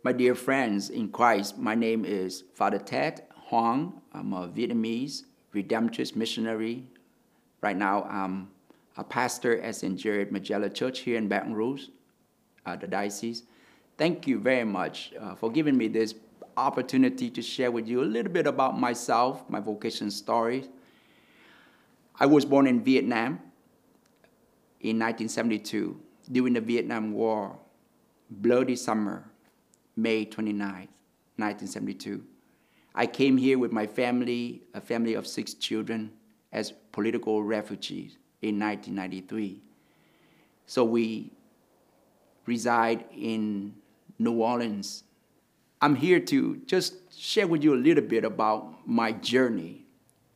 My dear friends in Christ, my name is Father Ted Hoang. I'm a Vietnamese Redemptorist missionary. Right now, I'm a pastor at St. Jared Magella Church here in Baton Rouge, the diocese. Thank you very much for giving me this opportunity to share with you a little bit about myself, my vocation story. I was born in Vietnam in 1972 during the Vietnam War, bloody summer, May 29th, 1972. I came here with my family, a family of 6 children, as political refugees in 1993. So we reside in New Orleans. I'm here to just share with you a little bit about my journey.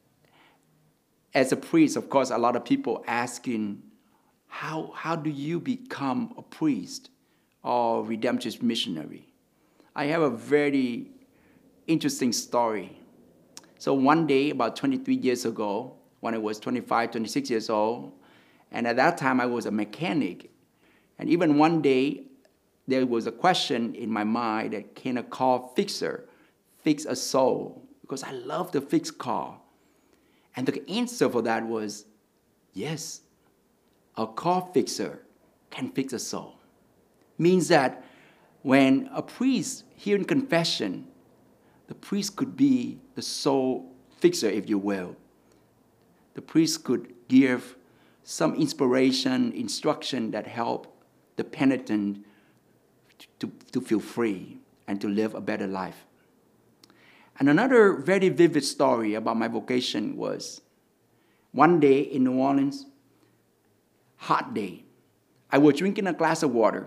As a priest, of course, a lot of people asking, how do you become a priest or Redemptorist missionary? I have a very interesting story. So one day, about 23 years ago, when I was 25, 26 years old, and at that time I was a mechanic. And even one day, there was a question in my mind that can a car fixer fix a soul? Because I love to fix car. And the answer for that was, yes, a car fixer can fix a soul. Means that when a priest here in confession, the priest could be the soul fixer, if you will. The priest could give some inspiration, instruction that help the penitent to feel free and to live a better life. And another very vivid story about my vocation was one day in New Orleans, hot day. I was drinking a glass of water.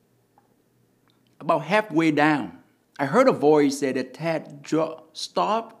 About halfway down, I heard a voice say that, Ted, stop